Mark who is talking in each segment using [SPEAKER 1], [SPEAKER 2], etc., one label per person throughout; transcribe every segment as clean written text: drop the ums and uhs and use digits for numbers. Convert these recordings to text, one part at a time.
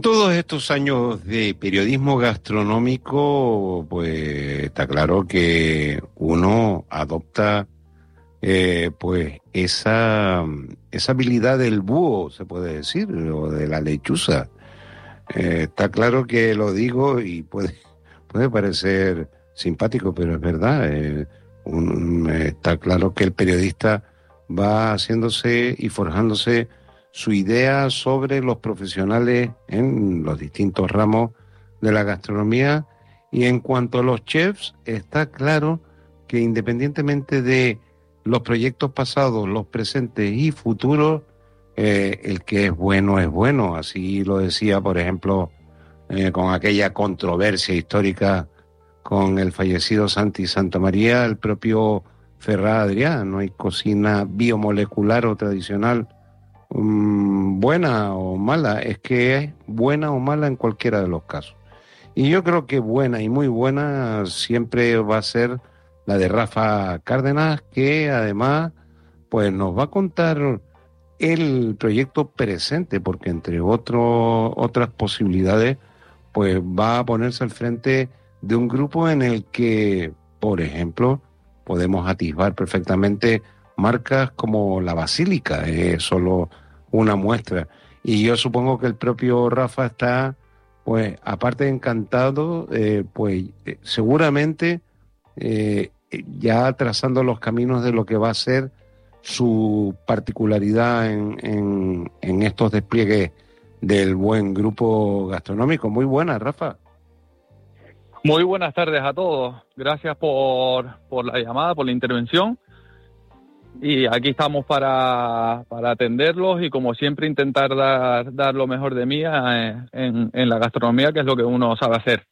[SPEAKER 1] todos estos años de periodismo gastronómico, pues está claro que uno adopta pues esa habilidad del búho, se puede decir, o de la lechuza. Está claro que lo digo y puede parecer simpático, pero es verdad. Está claro que el periodista va haciéndose y forjándose su idea sobre los profesionales en los distintos ramos de la gastronomía. Y en cuanto a los chefs, está claro que independientemente de los proyectos pasados, los presentes y futuros, el que es bueno. Así lo decía, por ejemplo, con aquella controversia histórica con el fallecido Santi Santamaría, el propio Ferrá Adrià. No hay cocina biomolecular o tradicional buena o mala, es que es buena o mala en cualquiera de los casos. Y yo creo que buena y muy buena siempre va a ser la de Rafa Cárdenas, que además pues nos va a contar el proyecto presente, porque entre otras posibilidades pues va a ponerse al frente de un grupo en el que, por ejemplo, podemos atisbar perfectamente marcas como la Basílica, es solo una muestra. Y yo supongo que el propio Rafa está, pues, aparte de encantado, seguramente ya trazando los caminos de lo que va a ser su particularidad en estos despliegues del buen grupo gastronómico. Muy buena, Rafa.
[SPEAKER 2] Muy buenas tardes a todos. Gracias por la llamada, por la intervención. Y aquí estamos para atenderlos y, como siempre, intentar dar lo mejor de mí en la gastronomía, que es lo que uno sabe hacer.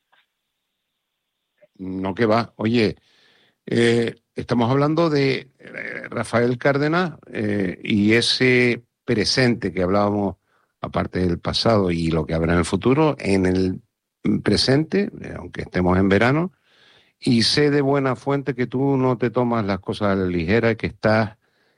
[SPEAKER 1] No, que va. Oye, estamos hablando de Rafael Cárdenas y ese presente que hablábamos, aparte del pasado y lo que habrá en el futuro, en el presente, aunque estemos en verano, y sé de buena fuente que tú no te tomas las cosas a la ligera, que estás,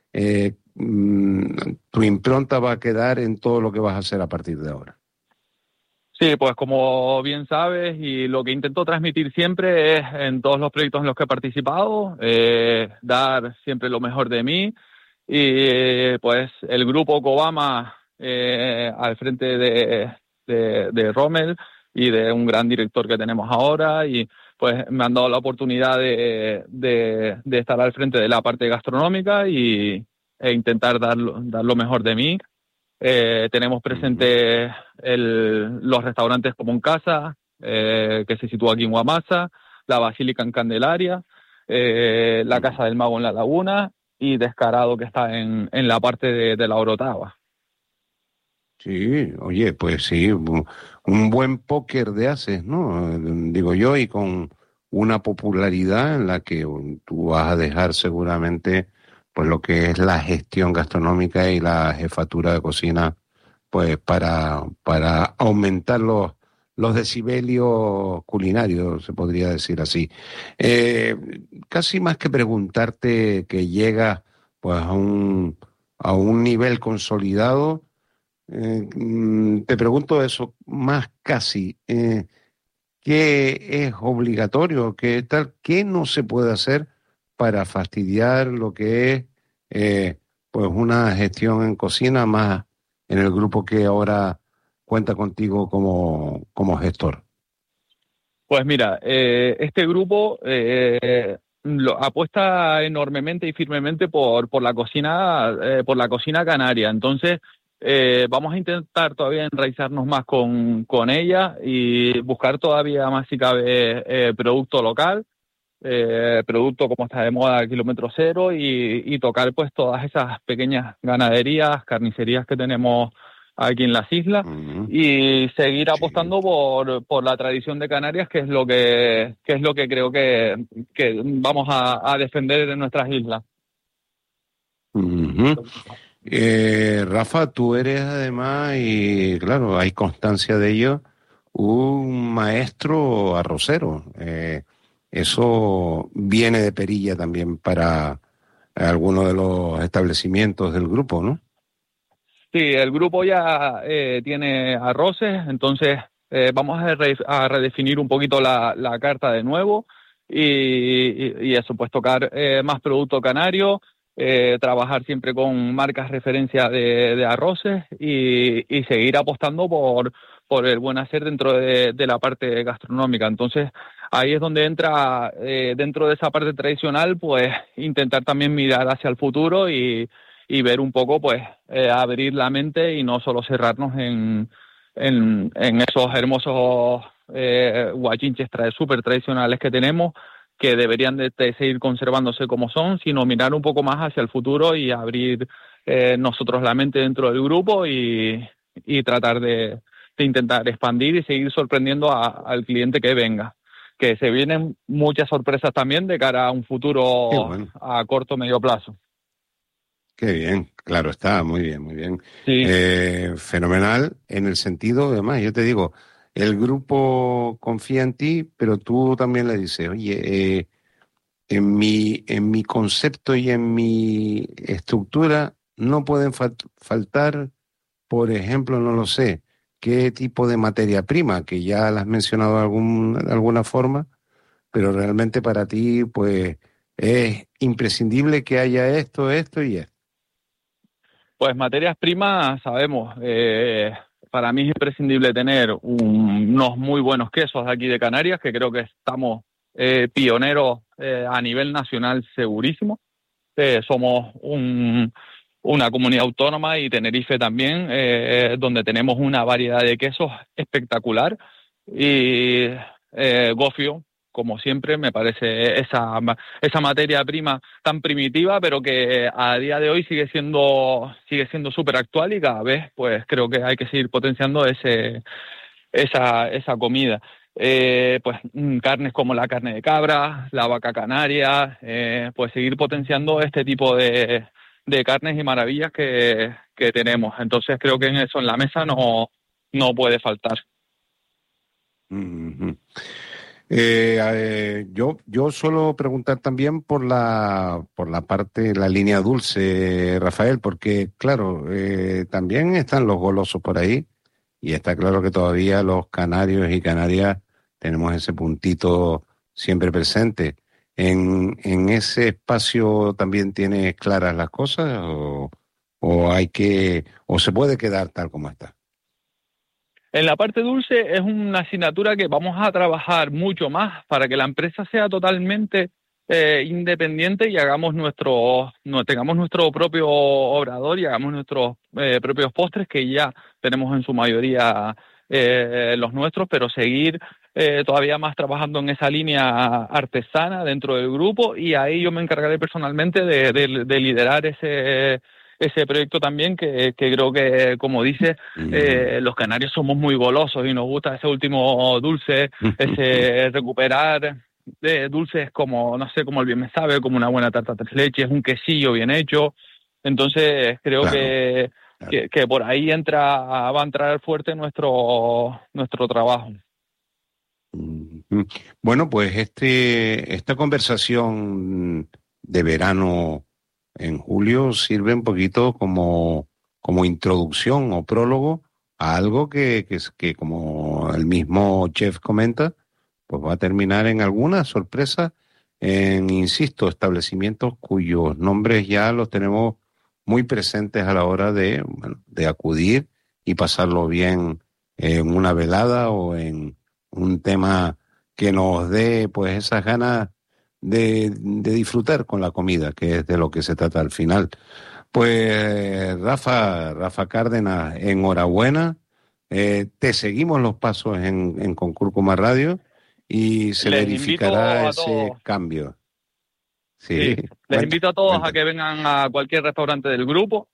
[SPEAKER 1] tu impronta va a quedar en todo lo que vas a hacer a partir de ahora.
[SPEAKER 2] Sí, pues como bien sabes, y lo que intento transmitir siempre es, en todos los proyectos en los que he participado, dar siempre lo mejor de mí. Y pues el grupo Cobama, al frente de Rommel y de un gran director que tenemos ahora, y pues me han dado la oportunidad de estar al frente de la parte gastronómica e intentar dar lo mejor de mí. Tenemos presentes los restaurantes Como en Casa, que se sitúa aquí en Guamasa, la Basílica en Candelaria, la Casa del Mago en La Laguna y Descarado, que está en la parte de la Orotava.
[SPEAKER 1] Sí, oye, pues sí, un buen póker de haces, ¿no? Digo yo, y con una popularidad en la que tú vas a dejar seguramente pues lo que es la gestión gastronómica y la jefatura de cocina, pues para aumentar los decibelios culinarios, se podría decir así. Eh, Casi más que preguntarte que llegas pues a un nivel consolidado, te pregunto eso más casi, ¿qué es obligatorio? ¿Qué tal? ¿Qué no se puede hacer para fastidiar lo que es pues una gestión en cocina más en el grupo que ahora cuenta contigo como gestor?
[SPEAKER 2] Pues mira, este grupo apuesta enormemente y firmemente por la cocina canaria. Entonces, vamos a intentar todavía enraizarnos más con ella y buscar todavía más, si cabe, producto local, producto como está de moda, kilómetro cero, y tocar pues todas esas pequeñas ganaderías, carnicerías que tenemos aquí en las islas, y seguir apostando por la tradición de Canarias, que es lo que creo que vamos a defender en nuestras islas.
[SPEAKER 1] Uh-huh. Rafa, tú eres además, y claro, hay constancia de ello, un maestro arrocero. Eso viene de perilla también para algunos de los establecimientos del grupo, ¿no?
[SPEAKER 2] Sí, el grupo ya tiene arroces, entonces vamos a redefinir un poquito la carta de nuevo y eso, pues tocar más producto canario, trabajar siempre con marcas referencia de arroces y seguir apostando por el buen hacer dentro de la parte gastronómica. Entonces ahí es donde entra, dentro de esa parte tradicional, pues intentar también mirar hacia el futuro y ver un poco, pues, abrir la mente y no solo cerrarnos en esos hermosos guachinches súper tradicionales que tenemos, que deberían de seguir conservándose como son, sino mirar un poco más hacia el futuro y abrir nosotros la mente dentro del grupo y tratar de intentar expandir y seguir sorprendiendo al cliente que venga. Que se vienen muchas sorpresas también de cara a un
[SPEAKER 1] Qué
[SPEAKER 2] futuro
[SPEAKER 1] bueno.
[SPEAKER 2] a corto o medio plazo.
[SPEAKER 1] Qué bien, claro está, muy bien, muy bien.
[SPEAKER 2] Sí.
[SPEAKER 1] Fenomenal en el sentido, además, yo te digo, el grupo confía en ti, pero tú también le dices, oye, en mi concepto y en mi estructura no pueden faltar, por ejemplo, no lo sé, qué tipo de materia prima, que ya la has mencionado de alguna forma, pero realmente para ti, pues, es imprescindible que haya esto y esto.
[SPEAKER 2] Pues materias primas, sabemos, para mí es imprescindible tener unos muy buenos quesos aquí de Canarias, que creo que estamos pioneros a nivel nacional segurísimo. Somos una comunidad autónoma y Tenerife también, donde tenemos una variedad de quesos espectacular. Y gofio, como siempre, me parece esa materia prima tan primitiva, pero que a día de hoy sigue siendo súper actual y cada vez pues creo que hay que seguir potenciando esa comida. Pues carnes como la carne de cabra, la vaca canaria, pues seguir potenciando este tipo de carnes y maravillas que tenemos. Entonces creo que en eso en la mesa no puede faltar.
[SPEAKER 1] Ujú. Yo suelo preguntar también por la parte, la línea dulce, Rafael, porque claro, también están los golosos por ahí y está claro que todavía los canarios y canarias tenemos ese puntito siempre presente. En ese espacio también tienes claras las cosas o hay o se puede quedar tal como está?
[SPEAKER 2] En la parte dulce es una asignatura que vamos a trabajar mucho más para que la empresa sea totalmente independiente y tengamos nuestro propio obrador y hagamos nuestros propios postres que ya tenemos en su mayoría los nuestros, pero seguir todavía más trabajando en esa línea artesana dentro del grupo y ahí yo me encargaré personalmente de liderar ese proyecto también que creo que, como dices, los canarios somos muy golosos y nos gusta ese último dulce, ese recuperar dulces como, no sé, como el bien me sabe, como una buena tarta tres leches, un quesillo bien hecho. Entonces creo
[SPEAKER 1] Claro, claro.
[SPEAKER 2] que por ahí va a entrar fuerte nuestro trabajo.
[SPEAKER 1] Ujú. Bueno, pues esta conversación de verano en julio sirve un poquito como introducción o prólogo a algo que como el mismo chef comenta, pues va a terminar en alguna sorpresa en, insisto, establecimientos cuyos nombres ya los tenemos muy presentes a la hora bueno, de acudir y pasarlo bien en una velada o en un tema que nos dé pues esas ganas de disfrutar con la comida, que es de lo que se trata al final. Pues Rafa Cárdenas, enhorabuena. Te seguimos los pasos en Concúrcuma Radio y se
[SPEAKER 2] Les invito
[SPEAKER 1] verificará
[SPEAKER 2] a
[SPEAKER 1] ese
[SPEAKER 2] todos,
[SPEAKER 1] cambio. Sí,
[SPEAKER 2] sí, les invito a todos a
[SPEAKER 1] cuéntame.
[SPEAKER 2] que vengan a cualquier restaurante del grupo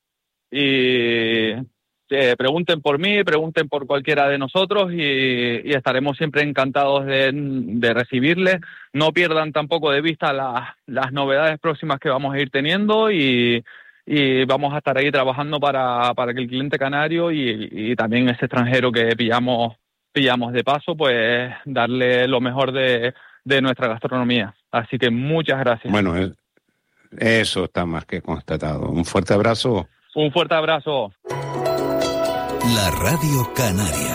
[SPEAKER 2] y pregunten por mí, pregunten por cualquiera de nosotros y estaremos siempre encantados de recibirles. No pierdan tampoco de vista las novedades próximas que vamos a ir teniendo y vamos a estar ahí trabajando para que el cliente canario y también ese extranjero que pillamos de paso, pues darle lo mejor de nuestra gastronomía. Así que muchas gracias.
[SPEAKER 1] Bueno, eso está más que constatado. Un fuerte abrazo.
[SPEAKER 2] Un fuerte abrazo.
[SPEAKER 3] La Radio Canaria.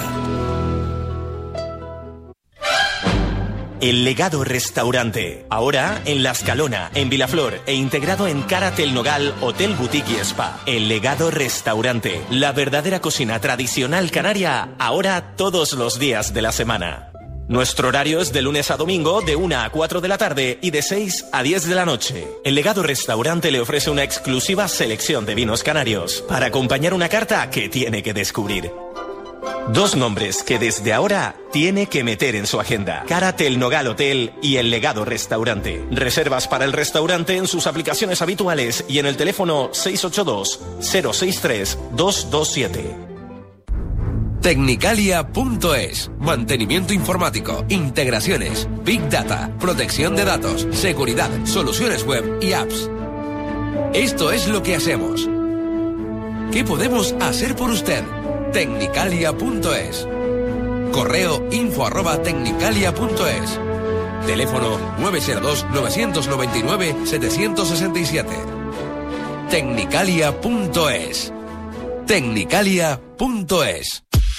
[SPEAKER 4] El Legado Restaurante, ahora en La Escalona, en Vilaflor e integrado en Caratel Nogal, Hotel Boutique y Spa. El Legado Restaurante, la verdadera cocina tradicional canaria, ahora todos los días de la semana. Nuestro horario es de lunes a domingo, de 1 a 4 de la tarde y de 6 a 10 de la noche. El Legado Restaurante le ofrece una exclusiva selección de vinos canarios para acompañar una carta que tiene que descubrir. 2 nombres que desde ahora tiene que meter en su agenda: Caratel Nogal Hotel y El Legado Restaurante. Reservas para el restaurante en sus aplicaciones habituales y en el teléfono 682-063-227.
[SPEAKER 3] Tecnicalia.es. Mantenimiento informático, integraciones, Big Data, protección de datos, seguridad, soluciones web y apps. Esto es lo que hacemos. ¿Qué podemos hacer por usted? Tecnicalia.es. Correo info@tecnicalia.es. Teléfono 902-999-767. Tecnicalia.es. Tecnicalia.es.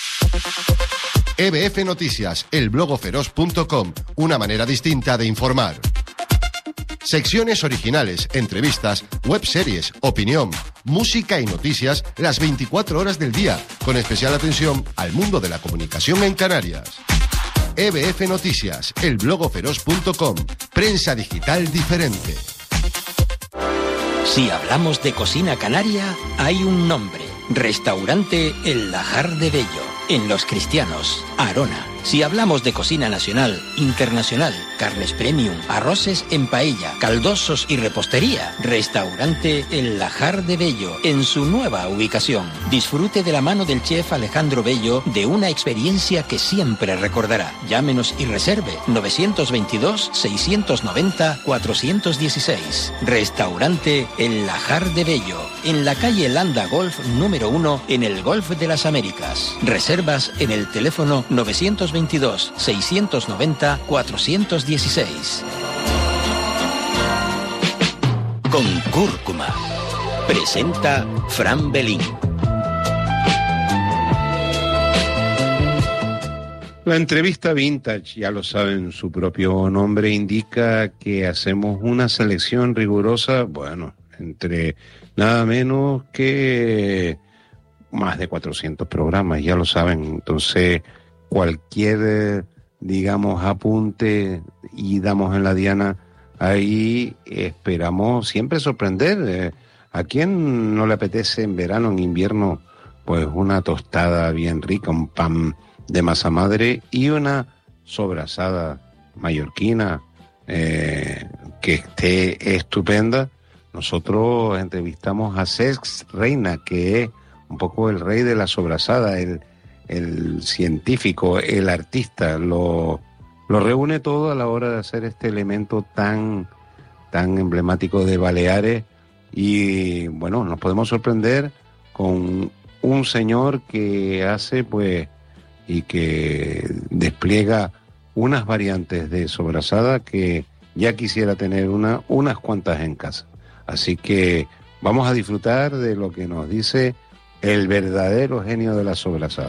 [SPEAKER 5] EBF Noticias, elblogoferoz.com, una manera distinta de informar. Secciones originales, entrevistas, webseries, opinión, música y noticias las 24 horas del día, con especial atención al mundo de la comunicación en Canarias. EBF Noticias, elblogoferoz.com, prensa digital diferente.
[SPEAKER 6] Si hablamos de cocina canaria, hay un nombre: Restaurante El Lajar de Bello, en Los Cristianos, Arona. Si hablamos de cocina nacional, internacional, carnes premium, arroces en paella, caldosos y repostería, Restaurante El Lajar de Bello, en su nueva ubicación. Disfrute de la mano del chef Alejandro Bello de una experiencia que siempre recordará. Llámenos y reserve 922-690-416. Restaurante El Lajar de Bello, en la calle Landa Golf número 1, en el Golf de las Américas. Reservas en el teléfono 922-690-416. Con cúrcuma. Presenta Fran Belín.
[SPEAKER 1] La entrevista vintage, ya lo saben, su propio nombre indica que hacemos una selección rigurosa, bueno, entre nada menos que más de 400 programas, ya lo saben. Entonces, cualquier, digamos, apunte y damos en la diana, ahí esperamos siempre sorprender. ¿A quién no le apetece en verano, en invierno, pues una tostada bien rica, un pan de masa madre y una sobrasada mallorquina que esté estupenda? Nosotros entrevistamos a Cesc Reina, que es un poco el rey de la sobrasada, el científico, el artista, lo reúne todo a la hora de hacer este elemento tan emblemático de Baleares. Y bueno, nos podemos sorprender con un señor que hace pues y que despliega unas variantes de sobrasada que ya quisiera tener unas cuantas en casa. Así que vamos a disfrutar de lo que nos dice el verdadero genio de la sobrasada.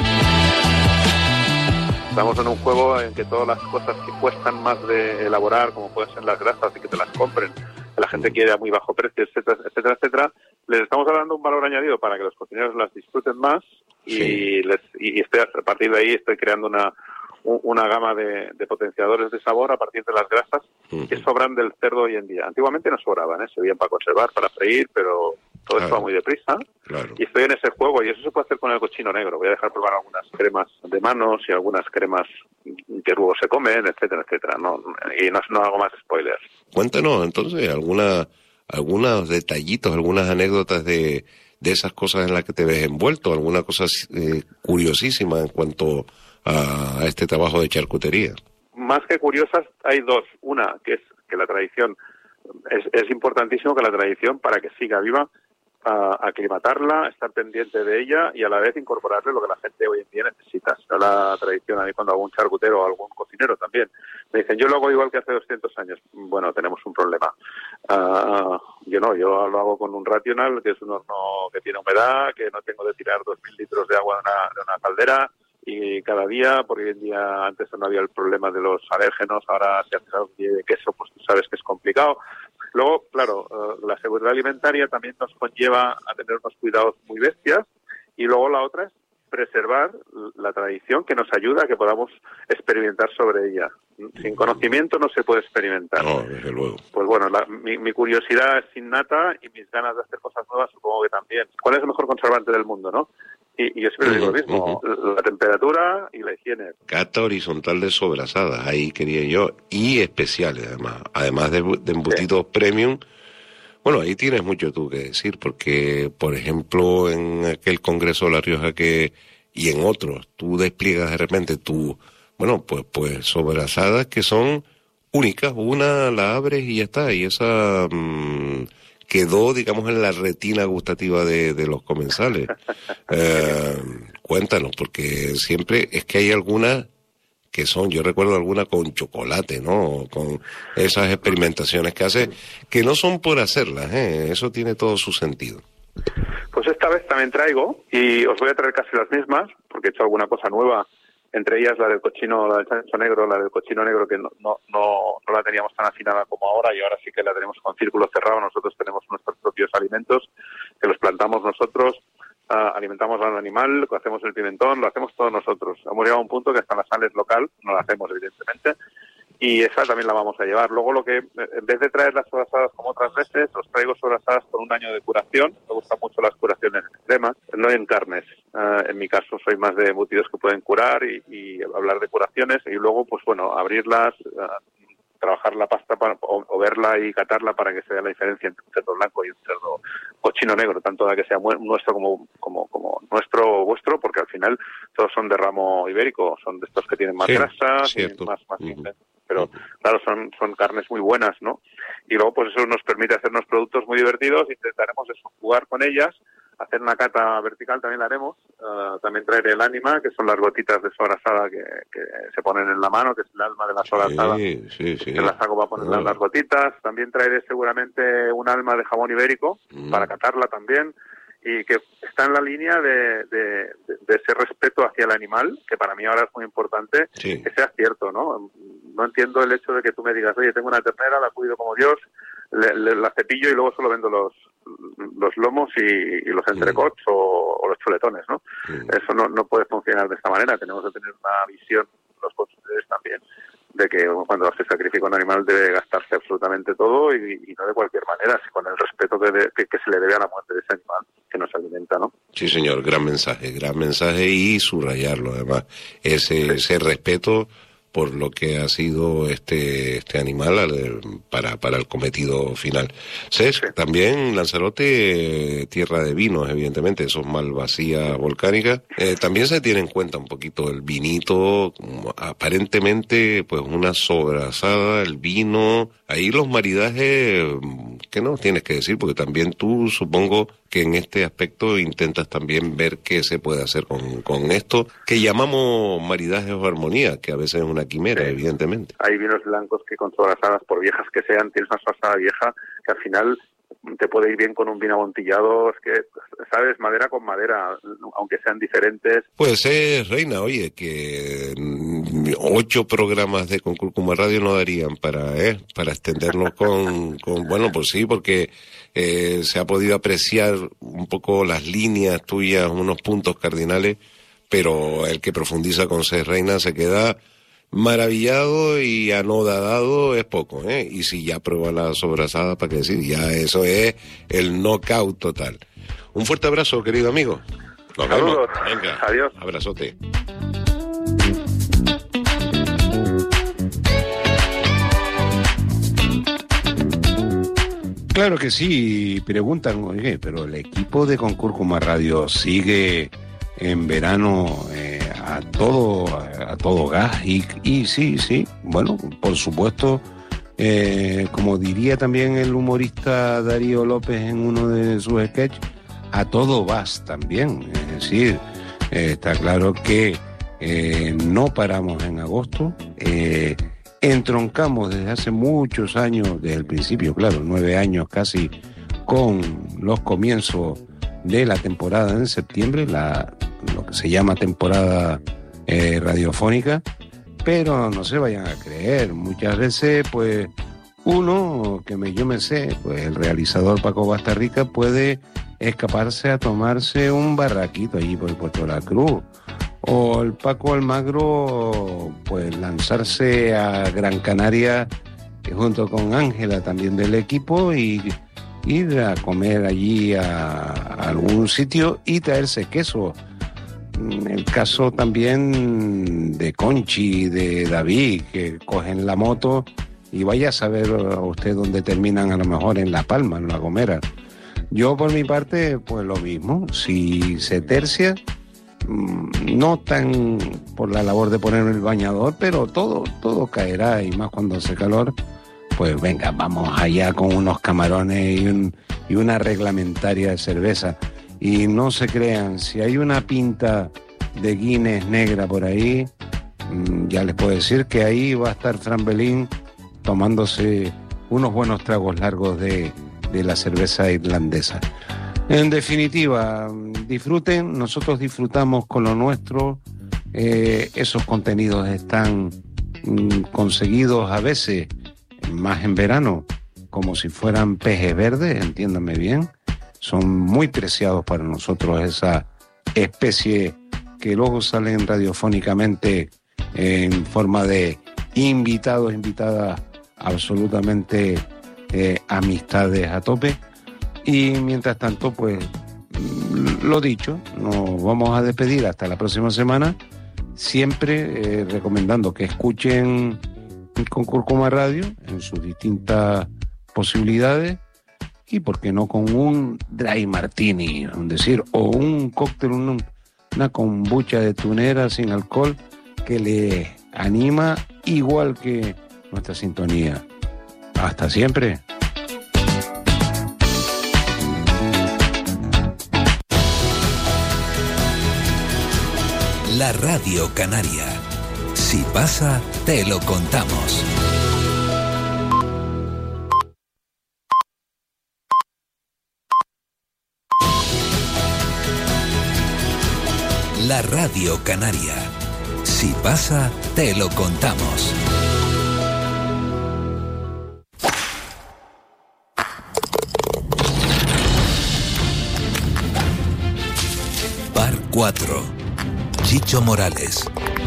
[SPEAKER 7] Estamos en un juego en que todas las cosas que cuestan más de elaborar, como pueden ser las grasas y que te las compren, que la gente quiere a muy bajo precio, etcétera, etcétera, etcétera, les estamos dando un valor añadido para que los cocineros las disfruten más y estoy, a partir de ahí estoy creando una gama de potenciadores de sabor a partir de las grasas que sobran del cerdo hoy en día. Antiguamente no sobraban, se veían para conservar, para freír, pero todo esto va muy deprisa. Claro. Y estoy en ese juego y eso se puede hacer con el cochino negro. Voy a dejar probar algunas cremas de manos y algunas cremas que luego se comen, etcétera, etcétera. Y no hago más spoilers.
[SPEAKER 8] Cuéntanos entonces algunos detallitos, algunas anécdotas de esas cosas en las que te ves envuelto, alguna cosa curiosísima en cuanto a este trabajo de charcutería.
[SPEAKER 7] Más que curiosas, hay dos. Una, que es que la tradición, es importantísimo que la tradición, para que siga viva, aclimatarla, estar pendiente de ella y a la vez incorporarle lo que la gente hoy en día necesita. Está la tradición, a mí cuando hago un charcutero o algún cocinero también me dicen, yo lo hago igual que hace 200 años. Bueno, tenemos un problema. Yo lo hago con un Rational, que es un horno que tiene humedad, que no tengo de tirar 2.000 litros de agua de una caldera, y cada día, porque hoy en día antes no había el problema de los alérgenos, ahora si haces algo de queso, pues tú sabes que es complicado. Luego, claro, la seguridad alimentaria también nos conlleva a tener unos cuidados muy bestias, y luego la otra es preservar la tradición que nos ayuda a que podamos experimentar sobre ella. Sin conocimiento no se puede experimentar.
[SPEAKER 8] No, desde luego.
[SPEAKER 7] Pues bueno, mi curiosidad es innata y mis ganas de hacer cosas nuevas supongo que también. ¿Cuál es el mejor conservante del mundo, no? Y yo siempre digo lo mismo, la temperatura y la higiene.
[SPEAKER 8] Cata horizontal de sobrasadas, ahí quería yo, y especiales además de embutidos premium. Bueno, ahí tienes mucho tú que decir, porque, por ejemplo, en aquel Congreso de La Rioja y en otros, tú despliegas de repente pues sobrasadas que son únicas, una la abres y ya está, y esa quedó, digamos, en la retina gustativa de los comensales. Cuéntanos, porque siempre es que hay algunas que yo recuerdo alguna con chocolate, ¿no? Con esas experimentaciones que hace, que no son por hacerlas, eso tiene todo su sentido.
[SPEAKER 7] Pues esta vez también traigo, y os voy a traer casi las mismas, porque he hecho alguna cosa nueva, entre ellas la del cochino, la del chancho negro, la del cochino negro, que no la teníamos tan afinada como ahora, y ahora sí que la tenemos con círculo cerrado. Nosotros tenemos nuestros propios alimentos, que los plantamos nosotros, alimentamos al animal, hacemos el pimentón, lo hacemos todos nosotros. Hemos llegado a un punto que hasta la sal es local, no la hacemos evidentemente, y esa también la vamos a llevar. Luego lo que, en vez de traer las sobrasadas como otras veces, os traigo sobrasadas con un año de curación. Me gustan mucho las curaciones extremas, no en carnes. En mi caso soy más de embutidos que pueden curar y hablar de curaciones, y luego pues bueno, abrirlas, trabajar la pasta o verla y catarla para que se vea la diferencia entre un cerdo blanco y un cerdo cochino negro, tanto de que sea nuestro como nuestro o vuestro, porque al final todos son de ramo ibérico, son de estos que tienen más grasa, más pero claro, son carnes muy buenas, ¿no? Y luego pues eso nos permite hacernos productos muy divertidos. Intentaremos eso, jugar con ellas, hacer una cata vertical, también la haremos. También traeré el ánima, que son las gotitas de sobrasada que se ponen en la mano, que es el alma de la sobrasada.
[SPEAKER 8] Sí.
[SPEAKER 7] Que la saco para poner las gotitas. También traeré seguramente un alma de jamón ibérico para catarla también, y que está en la línea de ese respeto hacia el animal, que para mí ahora es muy importante, que sea cierto, ¿no? No entiendo el hecho de que tú me digas, oye, tengo una ternera, la cuido como Dios, la cepillo y luego solo vendo los lomos y los entrecots o los chuletones, ¿no? Eso no puede funcionar de esta manera. Tenemos que tener una visión, los consumidores también, de que cuando se sacrifica un animal debe gastarse absolutamente todo y no de cualquier manera, sino con el respeto que se le debe a la muerte de ese animal que nos alimenta, ¿no? Sí,
[SPEAKER 8] señor, gran mensaje, y subrayarlo además, ese respeto por lo que ha sido este animal para el cometido final. Cés, también Lanzarote, tierra de vinos, evidentemente, esos Malvasía volcánica. También se tiene en cuenta un poquito el vinito, aparentemente, pues una sobrasada, el vino, ahí los maridajes, ¿qué nos tienes que decir? Porque también tú, supongo que en este aspecto intentas también ver qué se puede hacer con esto, que llamamos maridajes o armonía, que a veces es una quimera, evidentemente.
[SPEAKER 7] Hay vinos blancos que con sobrasadas, por viejas que sean, tienes una sobrasada vieja que al final te puede ir bien con un vino amontillado, es que, ¿sabes? Madera con madera, aunque sean diferentes.
[SPEAKER 8] Pues Reina, oye, que 8 programas de Concúrcuma Radio no darían para extendernos con bueno, pues sí, porque se ha podido apreciar un poco las líneas tuyas, unos puntos cardinales, pero el que profundiza con Cés Reina se queda maravillado y anodadado es poco, y si ya prueba la sobrasada, para qué decir, ya eso es el knockout total. Un fuerte abrazo, querido amigo. Nos vemos. Venga,
[SPEAKER 7] adiós.
[SPEAKER 8] Abrazote.
[SPEAKER 1] Claro que sí, preguntan, oye, pero el equipo de Concúrcuma Radio sigue en verano a todo gas y sí, bueno, por supuesto, como diría también el humorista Darío López en uno de sus sketches, a todo vas también. Es decir, está claro que no paramos en agosto, entroncamos desde hace muchos años, desde el principio, claro, 9 años casi, con los comienzos de la temporada en septiembre, lo que se llama temporada radiofónica, pero no se vayan a creer, muchas veces pues uno, yo me sé, pues el realizador Paco Bastarrica puede escaparse a tomarse un barraquito allí por el Puerto de la Cruz, o el Paco Almagro pues lanzarse a Gran Canaria junto con Ángela también del equipo y ir a comer allí a algún sitio y traerse queso. El caso también de Conchi, de David, que cogen la moto y vaya a saber usted dónde terminan, a lo mejor en La Palma, en La Gomera. Yo por mi parte, pues lo mismo, si se tercia, no tan por la labor de ponerme el bañador, pero todo caerá, y más cuando hace calor, pues venga, vamos allá con unos camarones y una reglamentaria de cerveza. Y no se crean, si hay una pinta de Guinness negra por ahí, ya les puedo decir que ahí va a estar Fran Belín tomándose unos buenos tragos largos de la cerveza irlandesa. En definitiva, disfruten, nosotros disfrutamos con lo nuestro, esos contenidos están conseguidos a veces, más en verano, como si fueran pejes verdes, entiéndanme bien. Son muy preciados para nosotros esa especie que luego salen radiofónicamente en forma de invitados, invitadas absolutamente amistades a tope. Y mientras tanto, pues lo dicho, nos vamos a despedir hasta la próxima semana, siempre recomendando que escuchen con Cúrcuma Radio en sus distintas posibilidades. Y por qué no con un dry martini, es decir, o un cóctel, una kombucha de tunera sin alcohol que le anima igual que nuestra sintonía. Hasta siempre.
[SPEAKER 3] La Radio Canaria. Si pasa, te lo contamos. La Radio Canaria. Si pasa, te lo contamos. Par 4. Chicho Morales.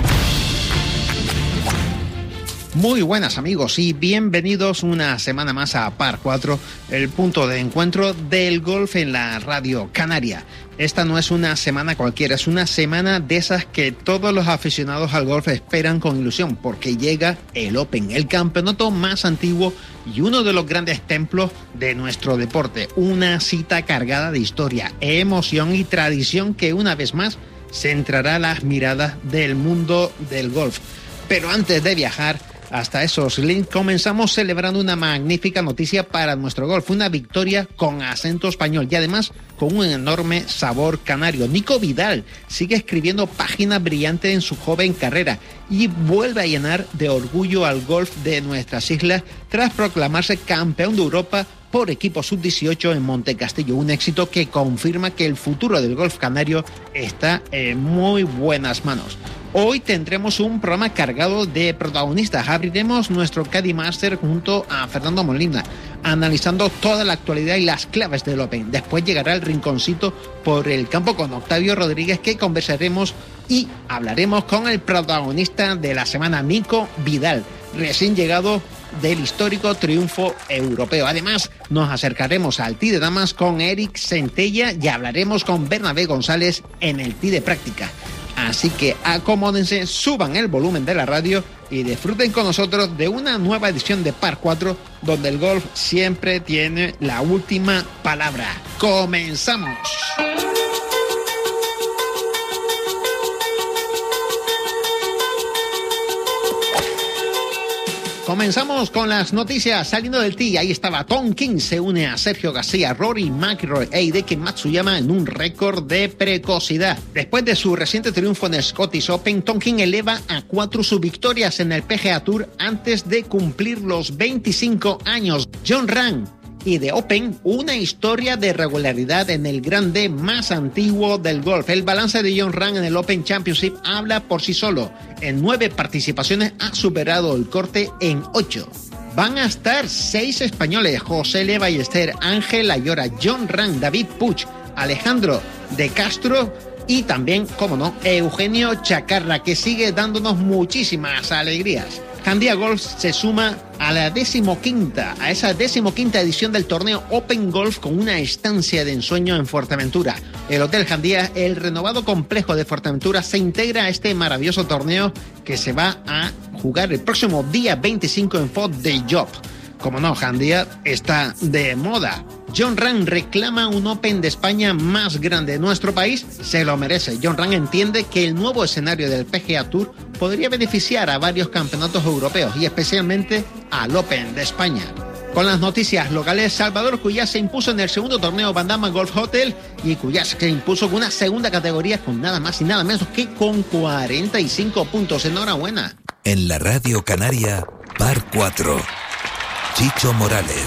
[SPEAKER 9] Muy buenas amigos y bienvenidos una semana más a Par 4, el punto de encuentro del golf en la Radio Canaria. Esta no es una semana cualquiera, es una semana de esas que todos los aficionados al golf esperan con ilusión, porque llega el Open, el campeonato más antiguo y uno de los grandes templos de nuestro deporte. Una cita cargada de historia, emoción y tradición que una vez más centrará las miradas del mundo del golf. Pero antes de viajar hasta esos links, comenzamos celebrando una magnífica noticia para nuestro golf, una victoria con acento español y además con un enorme sabor canario. Nico Vidal sigue escribiendo páginas brillantes en su joven carrera y vuelve a llenar de orgullo al golf de nuestras islas tras proclamarse campeón de Europa por equipo sub-18 en Montecastillo, un éxito que confirma que el futuro del golf canario está en muy buenas manos. Hoy tendremos un programa cargado de protagonistas. Abriremos nuestro Caddy Master junto a Fernando Molina, analizando toda la actualidad y las claves del Open. Después llegará el rinconcito por el campo con Octavio Rodríguez, que conversaremos y hablaremos con el protagonista de la semana, Nico Vidal, recién llegado del histórico triunfo europeo. Además, nos acercaremos al tee de damas con Eric Centella y hablaremos con Bernabé González en el tee de práctica. Así que acomódense, suban el volumen de la radio y disfruten con nosotros de una nueva edición de Par 4, donde el golf siempre tiene la última palabra. ¡Comenzamos! Comenzamos con las noticias saliendo del tee. Ahí estaba Tom Kim, se une a Sergio García, Rory McIlroy e Hideki Matsuyama en un récord de precocidad. Después de su reciente triunfo en el Scottish Open, Tom Kim eleva a 4 sus victorias en el PGA Tour antes de cumplir los 25 años. Jon Rahm y The Open, una historia de regularidad en el grande más antiguo del golf. El balance de Jon Rahm en el Open Championship habla por sí solo. En 9 participaciones ha superado el corte en 8. Van a estar 6 españoles: José L. Ballester, Ángel Ayora, Jon Rahm, David Puig, Alejandro de Castro y también, como no, Eugenio Chacarra, que sigue dándonos muchísimas alegrías. Jandía Golf se suma a esa 15ª edición del torneo Open Golf con una estancia de ensueño en Fuerteventura. El Hotel Jandía, el renovado complejo de Fuerteventura, se integra a este maravilloso torneo que se va a jugar el próximo día 25 en Fort de Job. Como no, Jandía está de moda. Jon Rahm reclama un Open de España más grande de nuestro país. Se lo merece. Jon Rahm entiende que el nuevo escenario del PGA Tour podría beneficiar a varios campeonatos europeos y especialmente al Open de España. Con las noticias locales, Salvador Cuyás se impuso en el segundo torneo Bandama Golf Hotel y Cuyás se impuso con una segunda categoría con nada más y nada menos que con 45 puntos. Enhorabuena.
[SPEAKER 10] En la Radio Canaria, Par 4. Chicho Morales.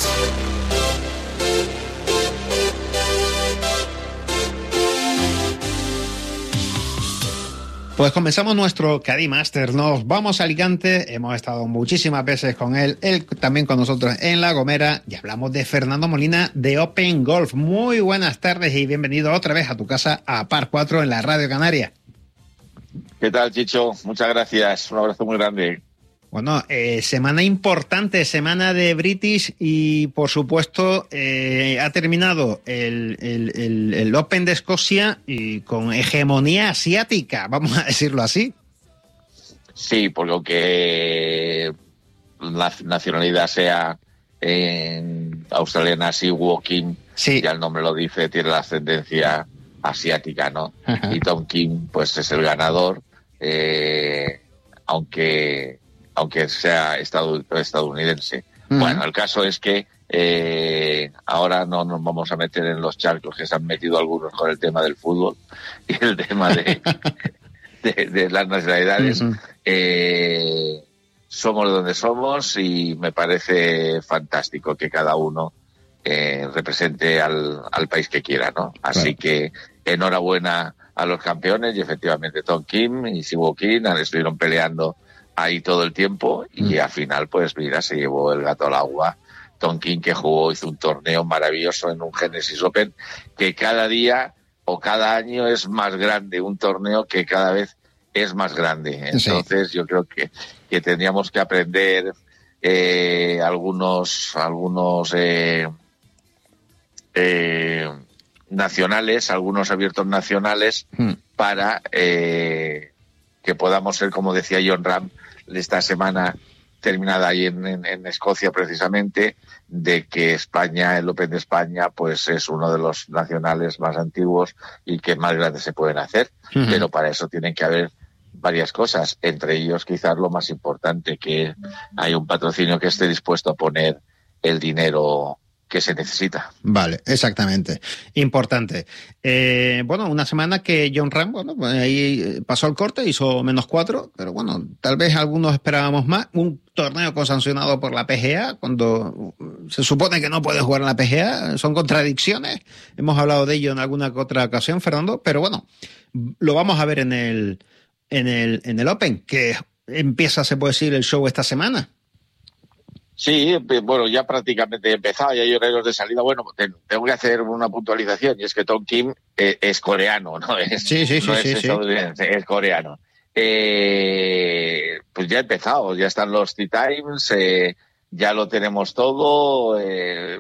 [SPEAKER 9] Pues comenzamos nuestro Caddy Master. Nos vamos a Alicante. Hemos estado muchísimas veces con él también con nosotros en La Gomera. Y hablamos de Fernando Molina de Open Golf. Muy buenas tardes y bienvenido otra vez a tu casa, a Par 4 en la Radio Canaria.
[SPEAKER 11] ¿Qué tal, Chicho? Muchas gracias. Un abrazo muy grande.
[SPEAKER 9] Bueno, semana importante, semana de British y, por supuesto, ha terminado el Open de Escocia y con hegemonía asiática, vamos a decirlo así.
[SPEAKER 11] Sí, porque aunque la nacionalidad sea australiana, Si Woo Kim, sí, ya el nombre lo dice, tiene la ascendencia asiática, ¿no? Ajá. Y Tom Kim, pues es el ganador, aunque sea estadounidense. Uh-huh. Bueno, el caso es que ahora no nos vamos a meter en los charcos que se han metido algunos con el tema del fútbol y el tema de las nacionalidades. Uh-huh. Somos de donde somos y me parece fantástico que cada uno represente al país que quiera, ¿no? Así que enhorabuena a los campeones y efectivamente Tom Kim y Si Woo Kim estuvieron peleando ahí todo el tiempo y al final, pues mira, se llevó el gato al agua. Tom Kim, que hizo un torneo maravilloso en un Genesis Open que cada día o cada año es más grande, un torneo que cada vez es más grande. Entonces yo creo que tendríamos que aprender algunos nacionales, algunos abiertos nacionales para que podamos ser, como decía Jon Rahm esta semana terminada ahí en Escocia precisamente, de que España, el Open de España, pues es uno de los nacionales más antiguos y que más grandes se pueden hacer. Uh-huh. Pero para eso tienen que haber varias cosas, entre ellos quizás lo más importante, que hay un patrocinio que esté dispuesto a poner el dinero que se necesita.
[SPEAKER 9] Vale, exactamente. Importante. Bueno, una semana que Jon Rahm, ahí pasó el corte, hizo -4, pero bueno, tal vez algunos esperábamos más. Un torneo consancionado por la PGA, cuando se supone que no puede jugar en la PGA, son contradicciones. Hemos hablado de ello en alguna otra ocasión, Fernando, pero bueno, lo vamos a ver en el Open, que empieza, se puede decir, el show esta semana.
[SPEAKER 11] Sí, bueno, ya prácticamente he empezado, ya hay horarios de salida. Bueno, tengo que hacer una puntualización, y es que Tom Kim es coreano, ¿no? Estadounidense, es coreano. Pues ya he empezado, ya están los Tea Times, ya lo tenemos todo, y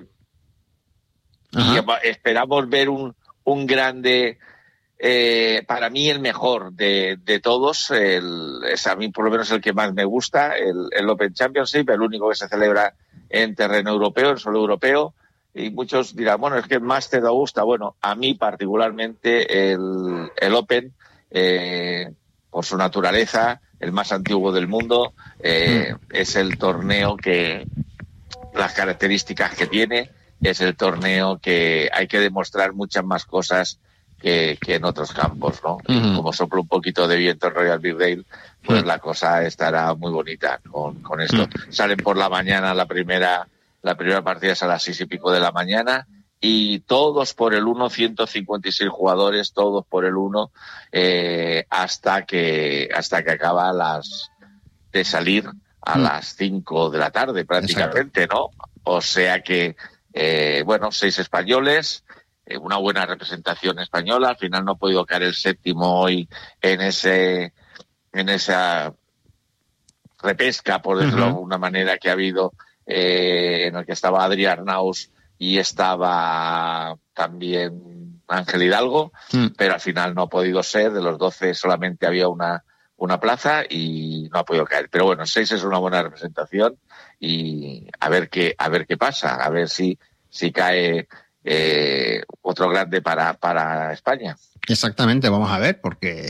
[SPEAKER 11] esperamos ver un grande, para mí el mejor de todos, es a mí por lo menos el que más me gusta, el Open Championship, el único que se celebra en terreno europeo, en suelo europeo, y muchos dirán, bueno, es que el Master te gusta. Bueno, a mí particularmente el Open, por su naturaleza, el más antiguo del mundo, es el torneo que, las características que tiene, es el torneo que hay que demostrar muchas más cosas que en otros campos, ¿no? Como sopla un poquito de viento en Royal Birkdale, pues la cosa estará muy bonita con esto. Salen por la mañana, la primera partida es a las 6:00 de la mañana, y todos por el 1, 156 jugadores, todos por el 1, hasta que acaba de salir a las 5 de la tarde prácticamente. Exacto. ¿No? O sea que, 6 españoles, una buena representación española. Al final no ha podido caer el séptimo hoy en esa repesca, por decirlo de alguna manera, que ha habido, en el que estaba Adri Arnaus y estaba también Ángel Hidalgo, pero al final no ha podido ser. De los 12 solamente había una plaza y no ha podido caer. Pero bueno, 6 es una buena representación, y a ver qué pasa, a ver si cae otro grande para España.
[SPEAKER 9] Exactamente, vamos a ver, porque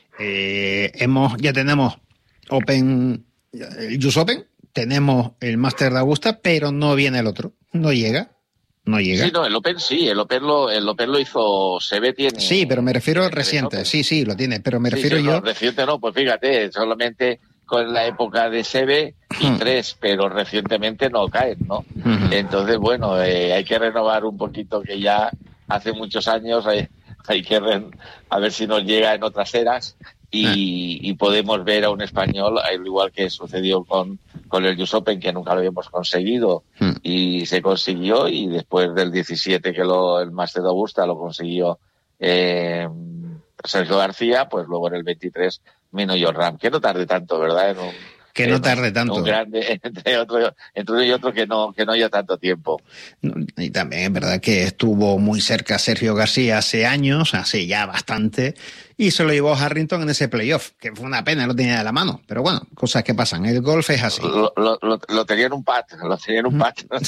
[SPEAKER 9] ya tenemos Open, el US Open, tenemos el Master de Augusta, pero no viene el otro, no llega. Sí,
[SPEAKER 11] no, el Open lo hizo Seve, tiene.
[SPEAKER 9] Sí, pero me refiero reciente, sí, lo tiene, pero me refiero yo.
[SPEAKER 11] No, reciente no, pues fíjate, solamente con la época de Seve y 3, pero recientemente no caen, ¿no? Entonces, bueno, hay que renovar un poquito, que ya hace muchos años hay que a ver si nos llega en otras eras y podemos ver a un español, al igual que sucedió con el US Open, que nunca lo habíamos conseguido, y se consiguió, y después del 17 que el Master de Augusta lo consiguió Sergio García, pues luego en el 23 Mino Jon Rahm, que no tarde tanto, ¿verdad?
[SPEAKER 9] Que no tarde tanto.
[SPEAKER 11] Un grande, entre uno y otro, que no haya tanto tiempo.
[SPEAKER 9] Y también es verdad que estuvo muy cerca Sergio García hace años, hace ya bastante, y se lo llevó Harrington en ese playoff, que fue una pena, lo tenía de la mano. Pero bueno, cosas que pasan. El golf es así.
[SPEAKER 11] Lo tenía en un pad. Lo tenían en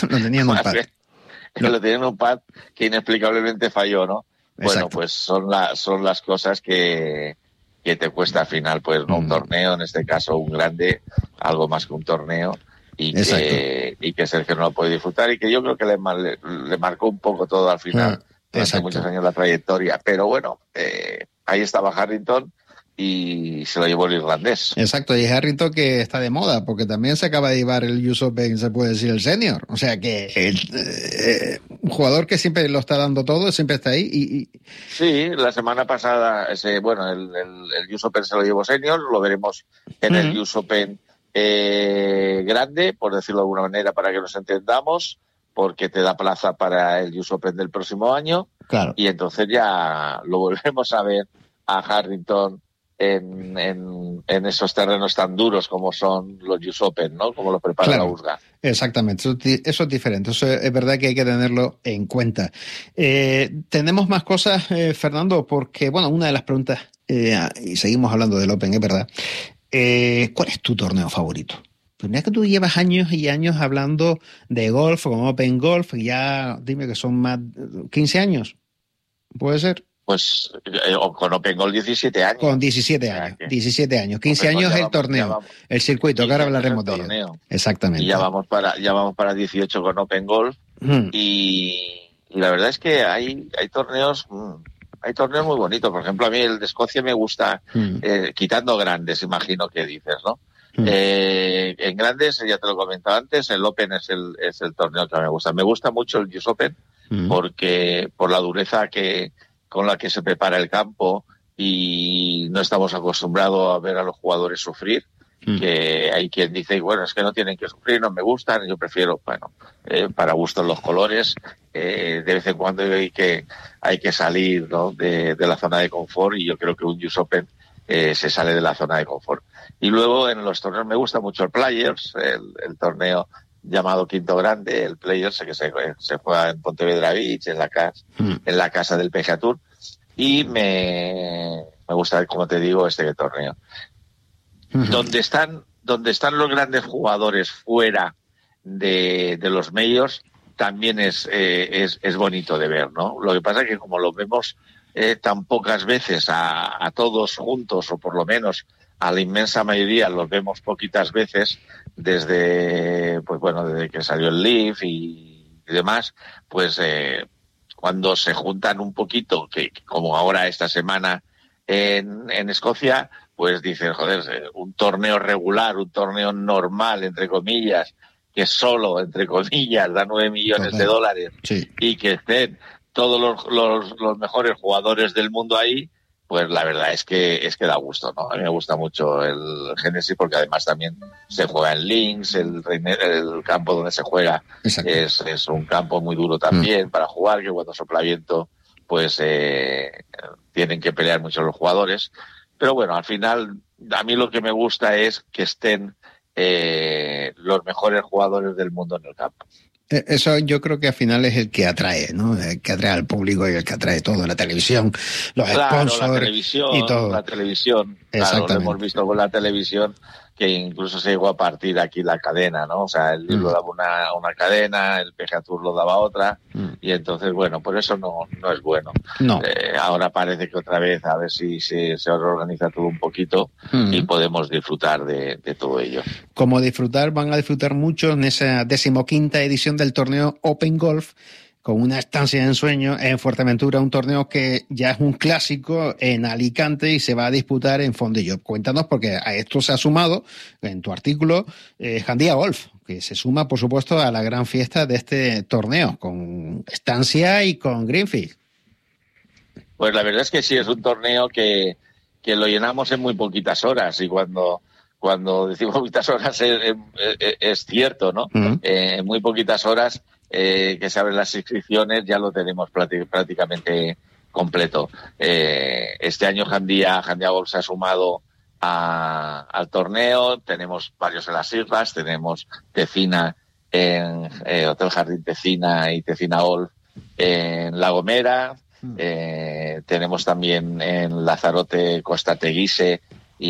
[SPEAKER 11] un pad que inexplicablemente falló, ¿no? Exacto. Bueno, pues son las cosas que te cuesta al final, pues, ¿no? Un torneo, en este caso un grande, algo más que un torneo, y que Sergio no lo puede disfrutar, y que yo creo que le marcó un poco todo al final, durante muchos años la trayectoria. Pero bueno, ahí estaba Harrington y se lo llevó el irlandés.
[SPEAKER 9] Exacto, y Harrington, que está de moda, porque también se acaba de llevar el US Open, se puede decir, el senior. O sea que un jugador que siempre lo está dando todo, siempre está ahí.
[SPEAKER 11] Sí, la semana pasada, el US Open se lo llevó senior, lo veremos en el US Open grande, por decirlo de alguna manera, para que nos entendamos, porque te da plaza para el US Open del próximo año.
[SPEAKER 9] Claro.
[SPEAKER 11] Y entonces ya lo volvemos a ver a Harrington en esos terrenos tan duros como son los US Open, ¿no? Como lo prepara la USGA.
[SPEAKER 9] Exactamente, eso es diferente, eso es verdad que hay que tenerlo en cuenta. Tenemos más cosas, Fernando, porque, bueno, una de las preguntas, y seguimos hablando del Open, es verdad, ¿cuál es tu torneo favorito? Pues mira que tú llevas años y años hablando de golf, con Open Golf, y ya dime que son más 15 años, ¿puede ser?
[SPEAKER 11] Pues con Open Golf 17 años.
[SPEAKER 9] Con 17 años. 17 años. 15 años el torneo, el circuito, que ahora hablaremos de ello. Exactamente.
[SPEAKER 11] Y ya vamos para 18 con Open Golf. Y la verdad es que hay torneos muy bonitos. Por ejemplo, a mí el de Escocia me gusta, quitando grandes, imagino que dices, ¿no? En grandes, ya te lo he comentado antes, el Open es el torneo que me gusta. Me gusta mucho el US Open, porque por la dureza con la que se prepara el campo, y no estamos acostumbrados a ver a los jugadores sufrir, que hay quien dice, bueno, es que no tienen que sufrir, no me gustan, yo prefiero, para gustos los colores, de vez en cuando hay que salir, ¿no? de la zona de confort, y yo creo que un US Open se sale de la zona de confort. Y luego en los torneos me gusta mucho el Players, el torneo llamado Quinto Grande, el Players, que se juega en Pontevedra Beach, en la casa del PGA Tour, y me gusta, como te digo, este torneo. Donde están los grandes jugadores fuera de los majors, también es bonito de ver, ¿no? Lo que pasa es que como lo vemos tan pocas veces a todos juntos, o por lo menos a la inmensa mayoría los vemos poquitas veces desde que salió el Leaf y demás, pues cuando se juntan un poquito, que como ahora esta semana en Escocia, pues dicen, joder, un torneo regular, un torneo normal, entre comillas, que solo, entre comillas, da 9 millones de dólares,
[SPEAKER 9] sí,
[SPEAKER 11] y que estén todos los mejores jugadores del mundo ahí, pues la verdad es que da gusto, ¿no? A mí me gusta mucho el Genesis porque además también se juega en links, el campo donde se juega es un campo muy duro también para jugar, que cuando sopla viento pues tienen que pelear mucho los jugadores. Pero bueno, al final a mí lo que me gusta es que estén los mejores jugadores del mundo en el campo.
[SPEAKER 9] Eso yo creo que al final es el que atrae, ¿no? El que atrae al público y el que atrae todo, la televisión, los sponsors y todo.
[SPEAKER 11] La televisión, claro, lo hemos visto con la televisión, que incluso se llegó a partir aquí la cadena, ¿no? O sea, el libro daba una cadena, el PGA Tour lo daba otra, y entonces, bueno, por eso no es bueno.
[SPEAKER 9] No.
[SPEAKER 11] Ahora parece que otra vez, a ver si se organiza todo un poquito y podemos disfrutar de todo ello.
[SPEAKER 9] Como van a disfrutar mucho en esa 15ª edición del torneo Open Golf, con una estancia de ensueño en Fuerteventura, un torneo que ya es un clásico en Alicante y se va a disputar en Fondellob. Cuéntanos, porque a esto se ha sumado, en tu artículo, Jandía Golf, que se suma, por supuesto, a la gran fiesta de este torneo, con estancia y con Greenfield.
[SPEAKER 11] Pues la verdad es que sí, es un torneo que lo llenamos en muy poquitas horas, y cuando decimos poquitas horas es cierto, ¿no? En muy poquitas horas que se abren las inscripciones ya lo tenemos prácticamente completo. Este año Jandía Golf se ha sumado al torneo, tenemos varios en las islas, tenemos Tecina en Hotel Jardín Tecina y Tecina Golf en La Gomera, tenemos también en Lanzarote Costa Teguise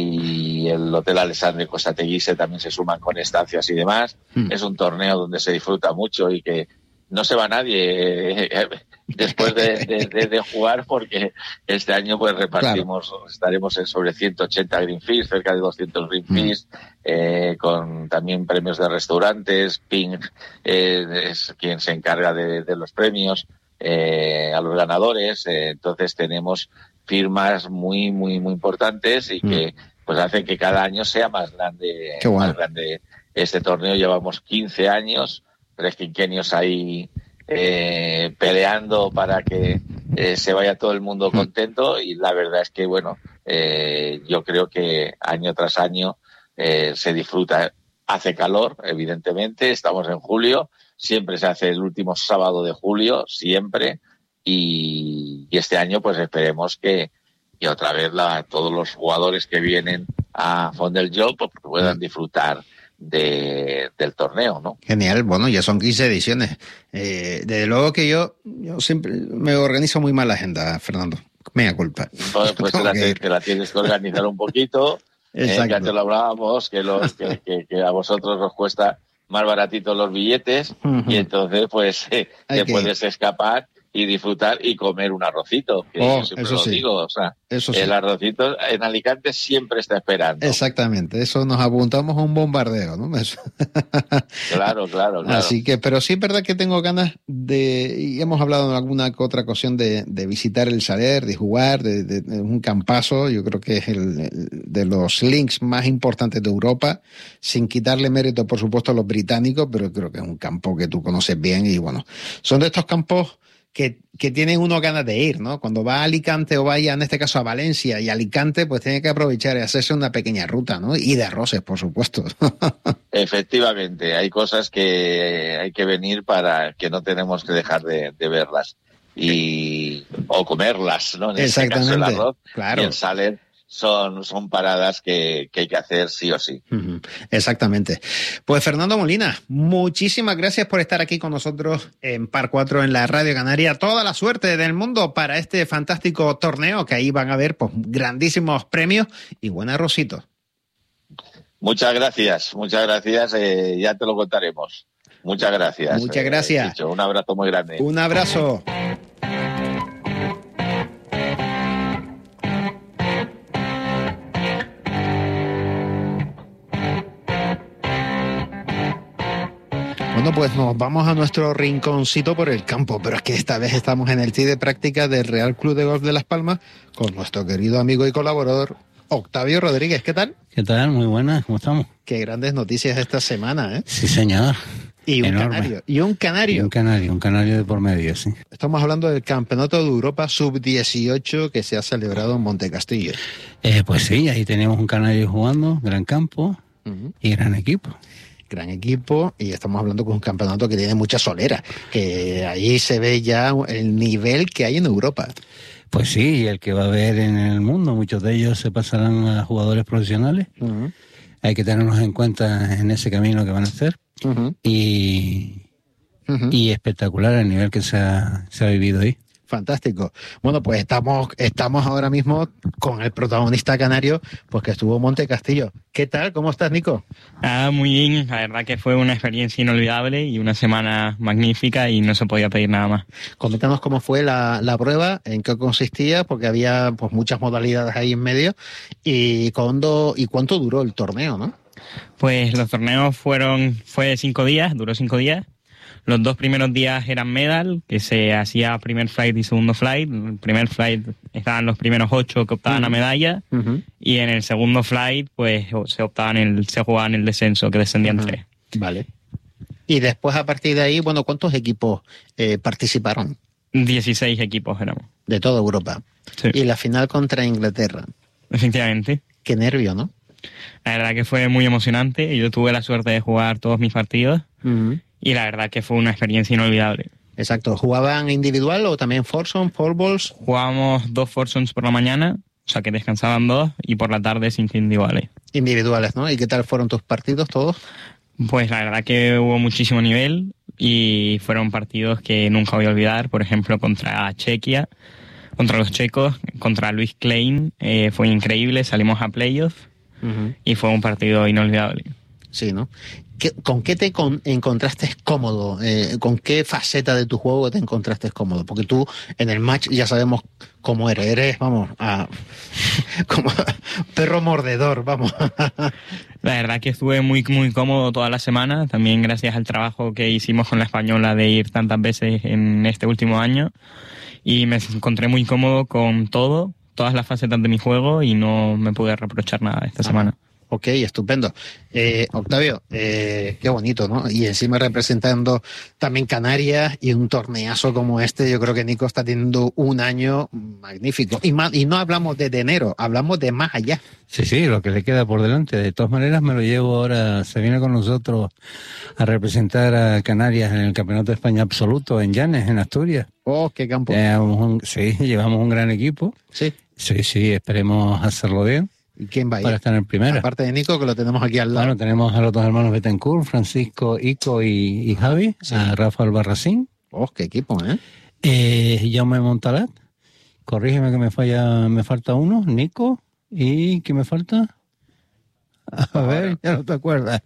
[SPEAKER 11] y el Hotel Alessandria Costa Teguise también se suman con estancias y demás. Es un torneo donde se disfruta mucho y que no se va nadie después de jugar, porque este año pues repartimos, estaremos en sobre 180 green fees, cerca de 200 green fees, con también premios de restaurantes. Ping es quien se encarga de los premios a los ganadores, entonces tenemos firmas muy muy muy importantes y que pues hacen que cada año sea más grande.
[SPEAKER 9] Qué bueno.
[SPEAKER 11] Más grande este torneo. Llevamos 15 años, 3 quinquenios ahí peleando para que se vaya todo el mundo contento, y la verdad es que bueno, yo creo que año tras año se disfruta. Hace calor, evidentemente, estamos en julio, siempre se hace el último sábado de julio, siempre. Y este año pues esperemos que otra vez todos los jugadores que vienen a Fondeljob pues puedan disfrutar del torneo, ¿no?
[SPEAKER 9] Genial, bueno, ya son 15 ediciones. Desde luego que yo siempre me organizo muy mal la agenda, Fernando. Mea culpa.
[SPEAKER 11] Pues te la tienes que organizar un poquito. Ya te lo hablábamos, que a vosotros os cuesta más baratito los billetes, y entonces pues te puedes escapar y disfrutar y comer un arrocito, que yo siempre lo digo, o sea, el arrocito en Alicante siempre está esperando.
[SPEAKER 9] Exactamente, eso nos apuntamos a un bombardeo, ¿no?
[SPEAKER 11] Claro.
[SPEAKER 9] Así que, pero sí es verdad que tengo ganas y hemos hablado en alguna que otra ocasión de visitar el Saler, de jugar, de un campazo. Yo creo que es el de los links más importantes de Europa, sin quitarle mérito, por supuesto, a los británicos, pero creo que es un campo que tú conoces bien y bueno, son de estos campos que tienen uno ganas de ir, ¿no? Cuando va a Alicante o vaya, en este caso, a Valencia y Alicante, pues tiene que aprovechar y hacerse una pequeña ruta, ¿no? Y de arroces, por supuesto.
[SPEAKER 11] Efectivamente, hay cosas que hay que venir para que no tenemos que dejar de verlas o comerlas, ¿no? En este caso el arroz y el saler son paradas que hay que hacer sí o sí.
[SPEAKER 9] Exactamente. Pues Fernando Molina, muchísimas gracias por estar aquí con nosotros en Par 4 en la Radio Canaria. Toda la suerte del mundo para este fantástico torneo, que ahí van a haber pues grandísimos premios y buen arrocito.
[SPEAKER 11] Muchas gracias. Ya te lo contaremos. Muchas gracias.
[SPEAKER 9] Muchas gracias.
[SPEAKER 11] Chicho, un abrazo muy grande.
[SPEAKER 9] Un abrazo. Bueno, pues nos vamos a nuestro rinconcito por el campo, pero es que esta vez estamos en el tee de práctica del Real Club de Golf de Las Palmas con nuestro querido amigo y colaborador Octavio Rodríguez. ¿Qué tal?
[SPEAKER 12] ¿Qué tal? Muy buenas, ¿cómo estamos?
[SPEAKER 9] Qué grandes noticias esta semana, ¿eh?
[SPEAKER 12] Sí, señor.
[SPEAKER 9] Y un
[SPEAKER 12] Enorme.
[SPEAKER 9] canario. Y un canario.
[SPEAKER 12] Un canario de por medio, sí.
[SPEAKER 9] Estamos hablando del Campeonato de Europa Sub-18 que se ha celebrado en Montecastillo.
[SPEAKER 12] Pues sí, ahí tenemos un canario jugando, gran campo y gran equipo.
[SPEAKER 9] Gran equipo, y estamos hablando con un campeonato que tiene mucha solera, que ahí se ve ya el nivel que hay en Europa.
[SPEAKER 12] Pues sí, y el que va a haber en el mundo, muchos de ellos se pasarán a jugadores profesionales. Hay que tenerlos en cuenta en ese camino que van a hacer. Y espectacular el nivel que se ha vivido ahí.
[SPEAKER 9] Fantástico. Bueno, pues estamos ahora mismo con el protagonista canario, pues que estuvo en Montecastillo. ¿Qué tal? ¿Cómo estás, Nico?
[SPEAKER 13] Muy bien. La verdad que fue una experiencia inolvidable y una semana magnífica y no se podía pedir nada más.
[SPEAKER 9] Coméntanos cómo fue la prueba, en qué consistía, porque había pues muchas modalidades ahí en medio, y cuánto duró el torneo, ¿no?
[SPEAKER 13] Pues los torneos fue 5 días, duró 5 días. Los 2 primeros días eran medal, que se hacía primer flight y segundo flight. En el primer flight estaban los primeros 8 que optaban a medalla, y en el segundo flight pues se jugaban el descenso, que descendían 3.
[SPEAKER 9] Vale. Y después, a partir de ahí, bueno, ¿cuántos equipos participaron?
[SPEAKER 13] 16 equipos éramos.
[SPEAKER 9] De toda Europa.
[SPEAKER 13] Sí.
[SPEAKER 9] Y la final contra Inglaterra.
[SPEAKER 13] Efectivamente.
[SPEAKER 9] Qué nervio, ¿no?
[SPEAKER 13] La verdad que fue muy emocionante. Yo tuve la suerte de jugar todos mis partidos. Y la verdad que fue una experiencia inolvidable.
[SPEAKER 9] Exacto. ¿Jugaban individual o también foursome, four balls?
[SPEAKER 13] Jugábamos 2 foursomes por la mañana, o sea que descansaban 2, y por la tarde 5 individuales.
[SPEAKER 9] Individuales, ¿no? ¿Y qué tal fueron tus partidos todos?
[SPEAKER 13] Pues la verdad que hubo muchísimo nivel y fueron partidos que nunca voy a olvidar. Por ejemplo, contra Chequia, contra los checos, contra Luis Klein, fue increíble. Salimos a playoff y fue un partido inolvidable.
[SPEAKER 9] Sí, ¿no? ¿Con qué te encontraste cómodo? ¿Con qué faceta de tu juego te encontraste cómodo? Porque tú en el match ya sabemos cómo eres. Eres, vamos, como perro mordedor, vamos.
[SPEAKER 13] La verdad que estuve muy, muy cómodo toda la semana, también gracias al trabajo que hicimos con la española de ir tantas veces en este último año. Y me encontré muy cómodo con todas las facetas de mi juego, y no me pude reprochar nada esta semana.
[SPEAKER 9] Ok, estupendo. Octavio, qué bonito, ¿no? Y encima representando también Canarias y un torneazo como este, yo creo que Nico está teniendo un año magnífico. Y no hablamos de enero, hablamos de más allá.
[SPEAKER 12] Sí, lo que le queda por delante. De todas maneras me lo llevo ahora, se viene con nosotros a representar a Canarias en el Campeonato de España Absoluto en Llanes, en Asturias.
[SPEAKER 9] Oh, qué campo.
[SPEAKER 12] Llevamos un gran equipo.
[SPEAKER 9] Sí.
[SPEAKER 12] Sí, esperemos hacerlo bien.
[SPEAKER 9] ¿Y quién va a ir?
[SPEAKER 12] Para estar en primera.
[SPEAKER 9] Aparte de Nico, que lo tenemos aquí al lado.
[SPEAKER 12] Bueno, tenemos a los 2 hermanos Betancourt, Francisco, Ico y Javi, a Rafa Albarracín.
[SPEAKER 9] Oh, qué equipo, ¿eh?
[SPEAKER 12] Jaume Montalat, corrígeme que me falta uno, Nico, ¿y qué me falta? A ver, ya no te acuerdas.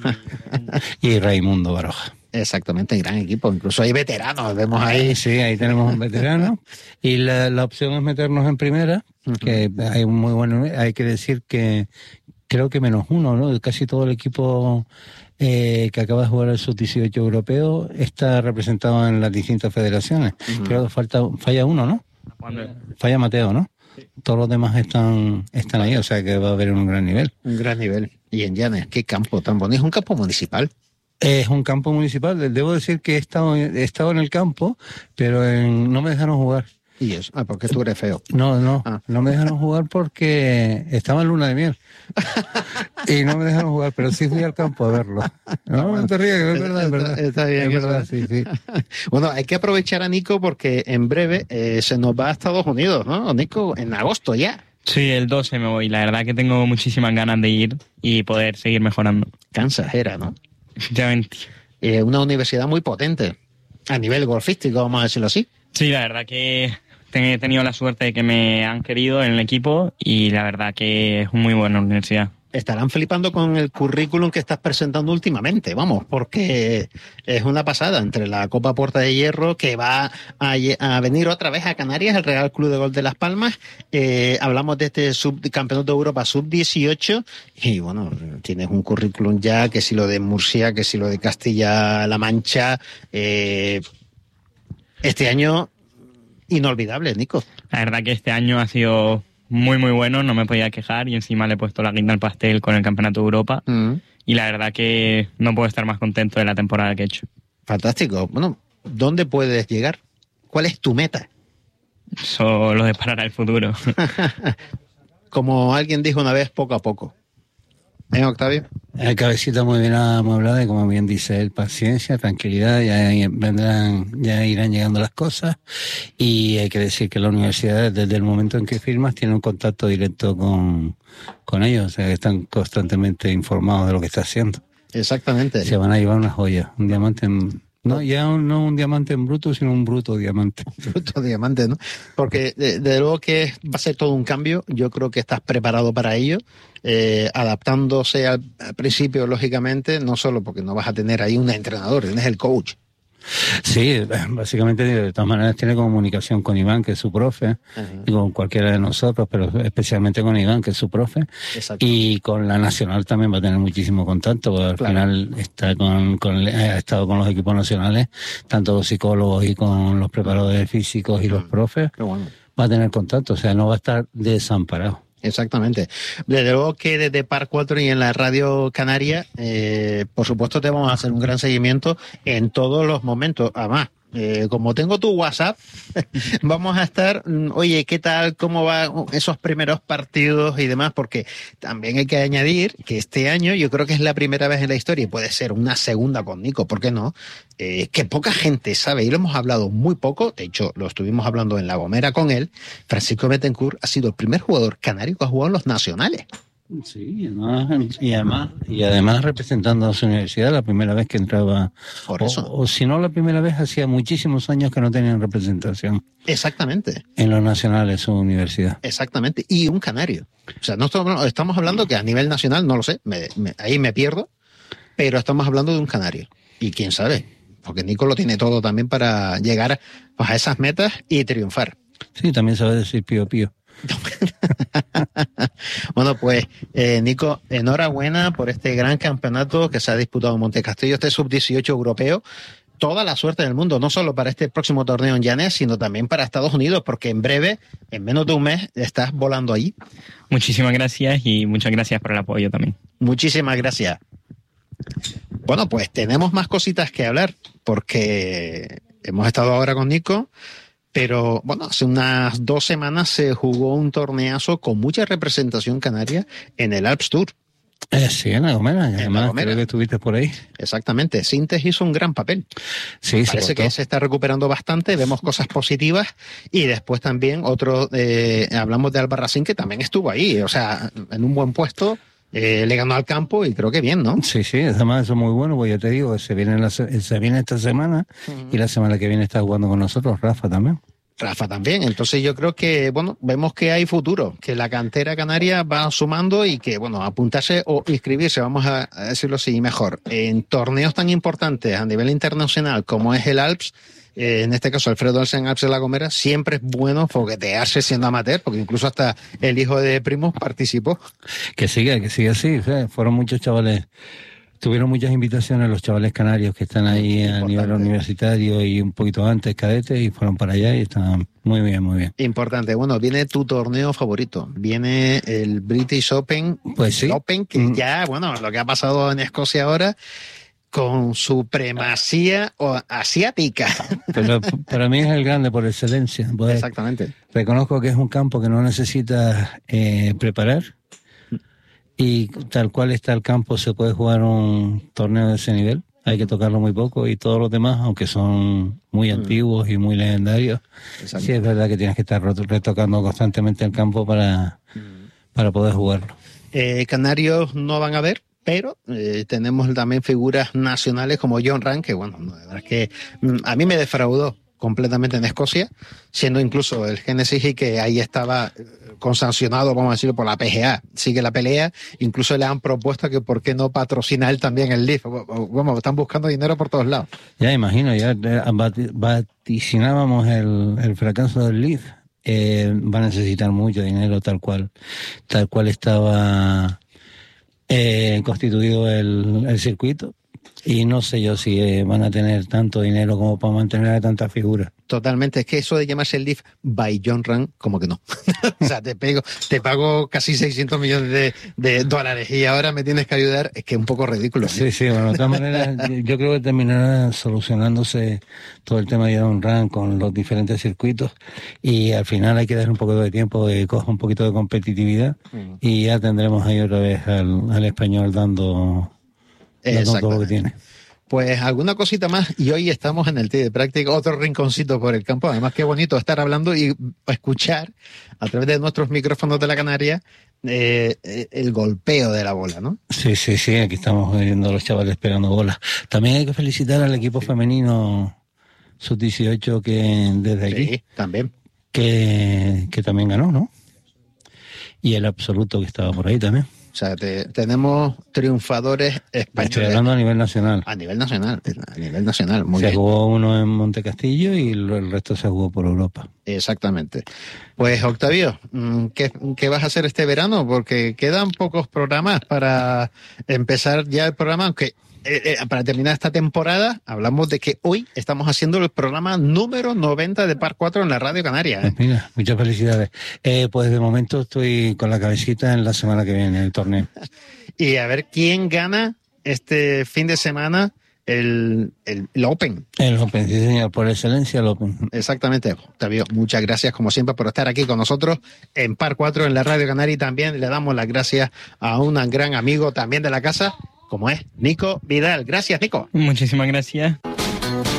[SPEAKER 12] Y Raimundo Baroja.
[SPEAKER 9] Exactamente, gran equipo. Incluso hay veteranos, vemos ahí.
[SPEAKER 12] Sí, ahí tenemos un veterano. Y la opción es meternos en primera, que hay un muy bueno. Hay que decir que creo que menos uno, ¿no? Casi todo el equipo que acaba de jugar el Sub-18 europeo está representado en las distintas federaciones. Creo que falla uno, ¿no? Falla Mateo, ¿no? Sí. Todos los demás están ahí, o sea que va a haber un gran nivel.
[SPEAKER 9] Un gran nivel. Y en Llanes, qué campo tan bonito. Es un campo municipal.
[SPEAKER 12] Es un campo municipal. Debo decir que he estado en el campo, pero no me dejaron jugar.
[SPEAKER 9] ¿Y eso? Porque tú eres feo.
[SPEAKER 12] No me dejaron jugar porque estaba en luna de miel. Y no me dejaron jugar, pero sí fui al campo a verlo. No te ríes, es verdad.
[SPEAKER 9] Está bien.
[SPEAKER 12] Es verdad, sí.
[SPEAKER 9] Bueno, hay que aprovechar a Nico porque en breve se nos va a Estados Unidos, ¿no? Nico, en agosto ya.
[SPEAKER 13] Sí, el 12 me voy. La verdad que tengo muchísimas ganas de ir y poder seguir mejorando.
[SPEAKER 9] Cansajera, ¿no?
[SPEAKER 13] Efectivamente.
[SPEAKER 9] Una universidad muy potente a nivel golfístico, vamos a decirlo así.
[SPEAKER 13] Sí, la verdad que he tenido la suerte de que me han querido en el equipo y la verdad que es muy buena universidad.
[SPEAKER 9] estarán flipando con el currículum que estás presentando últimamente, vamos, porque es una pasada entre la Copa Puerta de Hierro, que va a venir otra vez a Canarias, el Real Club de Golf de Las Palmas. Hablamos de este Campeonato de Europa Sub-18 y bueno, tienes un currículum ya, que si lo de Murcia, que si lo de Castilla-La Mancha. Este año inolvidable, Nico.
[SPEAKER 13] La verdad que este año ha sido muy, muy bueno, no me podía quejar y encima le he puesto la guinda al pastel con el Campeonato de Europa y la verdad que no puedo estar más contento de la temporada que he hecho.
[SPEAKER 9] Fantástico. Bueno, ¿dónde puedes llegar? ¿Cuál es tu meta?
[SPEAKER 13] Eso lo deparará el futuro.
[SPEAKER 9] Como alguien dijo una vez, poco a poco. Octavio?
[SPEAKER 12] El cabecita muy bien amueblada y como bien dice él, paciencia, tranquilidad, ya irán llegando las cosas y hay que decir que la universidad desde el momento en que firmas tiene un contacto directo con ellos, o sea que están constantemente informados de lo que está haciendo.
[SPEAKER 9] Exactamente.
[SPEAKER 12] Se van a llevar una joya, un diamante no un diamante en bruto, sino un bruto diamante.
[SPEAKER 9] Bruto diamante, ¿no? Porque de luego que va a ser todo un cambio, yo creo que estás preparado para ello, adaptándose al principio, lógicamente, no solo porque no vas a tener ahí un entrenador, tienes el coach.
[SPEAKER 12] Sí, básicamente de todas maneras tiene comunicación con Iván, que es su profe, y con cualquiera de nosotros, pero especialmente con Iván, que es su profe.
[SPEAKER 9] Exacto.
[SPEAKER 12] Y con la nacional también va a tener muchísimo contacto, porque al final está ha estado con los equipos nacionales, tanto los psicólogos y con los preparadores físicos y los profes.
[SPEAKER 9] Qué bueno.
[SPEAKER 12] Va a tener contacto, o sea, no va a estar desamparado.
[SPEAKER 9] Exactamente. Desde luego que desde Par 4 y en la Radio Canaria, por supuesto te vamos a hacer un gran seguimiento en todos los momentos. Además, como tengo tu WhatsApp, vamos a estar, oye, ¿qué tal? ¿Cómo van esos primeros partidos y demás? Porque también hay que añadir que este año yo creo que es la primera vez en la historia, y puede ser una segunda con Nico, ¿por qué no? Que poca gente sabe, y lo hemos hablado muy poco, de hecho lo estuvimos hablando en La Gomera con él. Francisco Bettencourt ha sido el primer jugador canario que ha jugado en los nacionales.
[SPEAKER 12] Sí, y además representando a su universidad la primera vez que entraba.
[SPEAKER 9] Por eso.
[SPEAKER 12] O si no la primera vez, hacía muchísimos años que no tenían representación.
[SPEAKER 9] Exactamente.
[SPEAKER 12] En los nacionales, su universidad.
[SPEAKER 9] Exactamente, y un canario. O sea, no estamos hablando que a nivel nacional, no lo sé, ahí me pierdo, pero estamos hablando de un canario. Y quién sabe, porque Nico lo tiene todo también para llegar pues, a esas metas y triunfar.
[SPEAKER 12] Sí, también sabe decir pío pío.
[SPEAKER 9] Bueno, pues Nico, enhorabuena por este gran campeonato que se ha disputado en Montecastillo, este sub-18 europeo. Toda la suerte del mundo, no solo para este próximo torneo en Llanes, sino también para Estados Unidos, porque en breve, en menos de un mes, estás volando allí.
[SPEAKER 13] Muchísimas gracias y muchas gracias por el apoyo también.
[SPEAKER 9] Muchísimas gracias. Bueno, pues tenemos más cositas que hablar, porque hemos estado ahora con Nico. Pero, bueno, hace unas 2 semanas se jugó un torneazo con mucha representación canaria en el Alps Tour.
[SPEAKER 12] Sí, en La Gomera. Además, creo que estuviste por ahí.
[SPEAKER 9] Exactamente. Sintes hizo un gran papel.
[SPEAKER 12] Sí,
[SPEAKER 9] parece que se está recuperando bastante. Vemos cosas positivas. Y después también hablamos de Albarracín, que también estuvo ahí. O sea, en un buen puesto. Le ganó al campo y creo que bien, ¿no?
[SPEAKER 12] Sí, además eso es muy bueno, pues ya te digo, se viene esta semana y la semana que viene está jugando con nosotros Rafa también.
[SPEAKER 9] Entonces yo creo que, bueno, vemos que hay futuro, que la cantera canaria va sumando y que, bueno, apuntarse o inscribirse, vamos a decirlo así mejor, en torneos tan importantes a nivel internacional como es el Alps. En este caso Alfredo Olsen Alps de La Gomera, siempre es bueno foguetearse siendo amateur, porque incluso hasta el hijo de Primos participó.
[SPEAKER 12] Que siga así, fueron muchos chavales, tuvieron muchas invitaciones los chavales canarios que están ahí a nivel universitario y un poquito antes cadetes, y fueron para allá y estaban muy bien.
[SPEAKER 9] Importante. Bueno, viene tu torneo favorito, viene el British Open,
[SPEAKER 12] pues sí.
[SPEAKER 9] Open, que ya, bueno, lo que ha pasado en Escocia ahora, con supremacía asiática.
[SPEAKER 12] Pero para mí es el grande por excelencia.
[SPEAKER 9] Exactamente.
[SPEAKER 12] Reconozco que es un campo que no necesita preparar, y tal cual está el campo se puede jugar un torneo de ese nivel. Hay que tocarlo muy poco, y todos los demás, aunque son muy antiguos y muy legendarios, sí es verdad que tienes que estar retocando constantemente el campo para poder jugarlo.
[SPEAKER 9] Canarios no van a ver, pero tenemos también figuras nacionales como John Ram, que bueno, la verdad es que a mí me defraudó completamente en Escocia, siendo incluso el Genesis y que ahí estaba consancionado, vamos a decirlo, por la PGA. Sigue la pelea, incluso le han propuesto que por qué no patrocina él también el Leaf. Vamos, están buscando dinero por todos lados.
[SPEAKER 12] Ya imagino, ya vaticinábamos el fracaso del Leaf. Va a necesitar mucho dinero tal cual estaba constituido el circuito. Y no sé yo si van a tener tanto dinero como para mantener a tantas figuras.
[SPEAKER 9] Totalmente, es que eso de llamarse el Leaf by John Ram, como que no. O sea, te pago casi 600 millones de dólares y ahora me tienes que ayudar, es que es un poco ridículo, ¿no?
[SPEAKER 12] Sí, bueno, de todas maneras, yo creo que terminará solucionándose todo el tema de John Ram con los diferentes circuitos y al final hay que dar un poco de tiempo que coja un poquito de competitividad y ya tendremos ahí otra vez al español dando todo lo que tiene.
[SPEAKER 9] Pues alguna cosita más y hoy estamos en el tee de práctica, otro rinconcito por el campo. Además, qué bonito estar hablando y escuchar a través de nuestros micrófonos de la Canaria el golpeo de la bola, ¿no?
[SPEAKER 12] Sí, aquí estamos viendo a los chavales pegando bolas. También hay que felicitar al equipo femenino sub-18 que desde aquí.
[SPEAKER 9] Sí, también.
[SPEAKER 12] Que también ganó, ¿no? Y el absoluto que estaba por ahí también.
[SPEAKER 9] O sea, tenemos triunfadores españoles.
[SPEAKER 12] Estoy hablando a nivel nacional.
[SPEAKER 9] A nivel nacional, muy bien.
[SPEAKER 12] Se jugó uno en Montecastillo y el resto se jugó por Europa.
[SPEAKER 9] Exactamente. Pues Octavio, ¿qué vas a hacer este verano? Porque quedan pocos programas para empezar ya el programa, aunque para terminar esta temporada, hablamos de que hoy estamos haciendo el programa número 90 de Par 4 en la Radio Canaria.
[SPEAKER 12] Pues mira, muchas felicidades. Pues de momento estoy con la cabecita en la semana que viene, el torneo.
[SPEAKER 9] Y a ver quién gana este fin de semana el Open.
[SPEAKER 12] El Open, sí señor, por excelencia el Open.
[SPEAKER 9] Exactamente. Octavio, muchas gracias como siempre por estar aquí con nosotros en Par 4 en la Radio Canaria y también le damos las gracias a un gran amigo también de la casa, como es Nico Vidal. Gracias, Nico.
[SPEAKER 13] Muchísimas gracias.